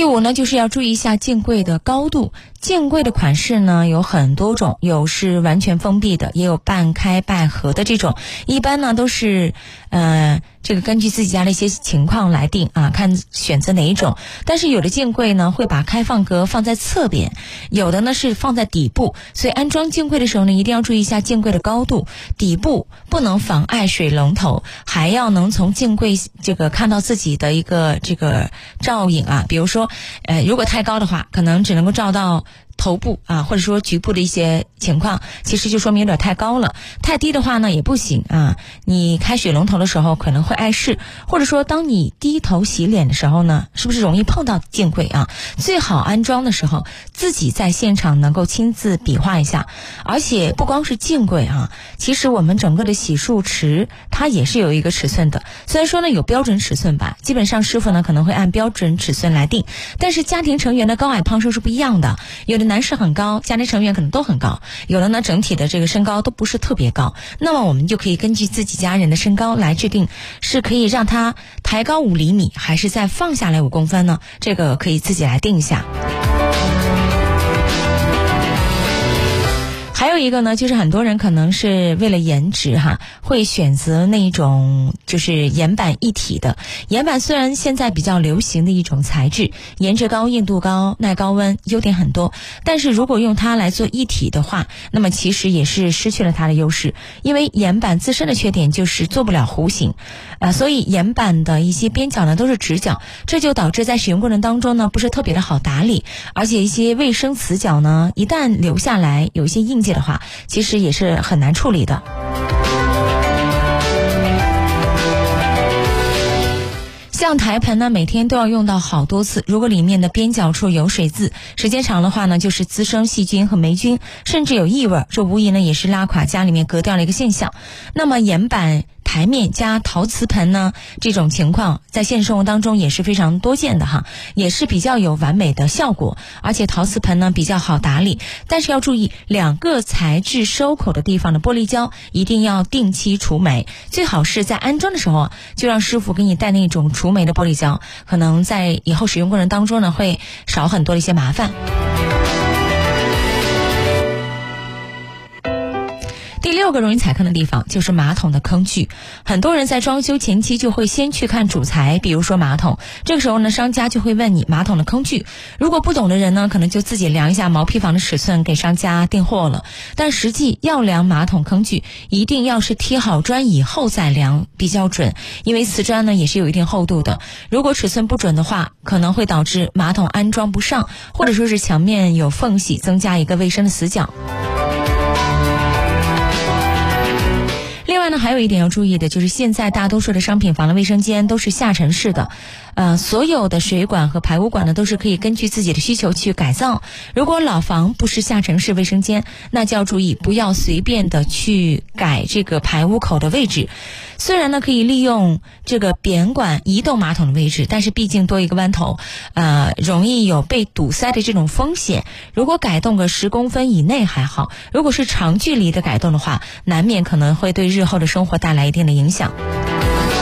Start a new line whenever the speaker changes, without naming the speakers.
第五呢，就是要注意一下镜柜的高度。镜柜的款式呢有很多种，有是完全封闭的，也有半开半合的这种。一般呢都是这个根据自己家的一些情况来定啊，看选择哪一种。但是有的镜柜呢会把开放格放在侧边，有的呢是放在底部，所以安装镜柜的时候呢，一定要注意一下镜柜的高度。底部不能妨碍水龙头，还要能从镜柜这个看到自己的一个这个照影啊。比如说如果太高的话，可能只能够照到头部啊，或者说局部的一些情况，其实就说明有点太高了。太低的话呢也不行啊，你开水龙头的时候可能会碍事，或者说当你低头洗脸的时候呢，是不是容易碰到镜柜啊？最好安装的时候自己在现场能够亲自比划一下。而且不光是镜柜啊，其实我们整个的洗漱池它也是有一个尺寸的，虽然说呢有标准尺寸吧，基本上师傅呢可能会按标准尺寸来定，但是家庭成员的高矮胖瘦是不一样的，有的男士很高，家庭成员可能都很高，有的呢整体的这个身高都不是特别高，那么我们就可以根据自己家人的身高来制定，是可以让他抬高5厘米，还是再放下来5公分呢？这个可以自己来定一下。还有一个呢，就是很多人可能是为了颜值哈，会选择那种就是岩板一体的。岩板虽然现在比较流行的一种材质，颜值高、硬度高、耐高温，优点很多，但是如果用它来做一体的话，那么其实也是失去了它的优势。因为岩板自身的缺点就是做不了弧形所以岩板的一些边角呢都是直角，这就导致在使用过程当中呢不是特别的好打理，而且一些卫生死角呢一旦留下来有一些硬件的话，其实也是很难处理的。像台盆呢每天都要用到好多次，如果里面的边角处有水渍，时间长的话呢就是滋生细菌和霉菌，甚至有异味，这无疑呢也是拉垮家里面格调的一个现象。那么岩板台面加陶瓷盆呢，这种情况在现实生活当中也是非常多见的哈，也是比较有完美的效果，而且陶瓷盆呢比较好打理，但是要注意两个材质收口的地方的玻璃胶一定要定期除霉，最好是在安装的时候就让师傅给你带那种除霉的玻璃胶，可能在以后使用过程当中呢会少很多的一些麻烦。第6个容易踩坑的地方就是马桶的坑距。很多人在装修前期就会先去看主材，比如说马桶，这个时候呢商家就会问你马桶的坑距，如果不懂的人呢可能就自己量一下毛坯房的尺寸给商家订货了，但实际要量马桶坑距一定要是贴好砖以后再量比较准，因为瓷砖呢也是有一定厚度的，如果尺寸不准的话可能会导致马桶安装不上，或者说是墙面有缝隙，增加一个卫生的死角。另外呢，还有一点要注意的就是现在大多数的商品房的卫生间都是下沉式的，所有的水管和排污管呢都是可以根据自己的需求去改造。如果老房不是下沉式卫生间，那就要注意不要随便的去改这个排污口的位置。虽然呢可以利用这个扁管移动马桶的位置，但是毕竟多一个弯头，容易有被堵塞的这种风险。如果改动个10公分以内还好，如果是长距离的改动的话，难免可能会对日后的生活带来一定的影响。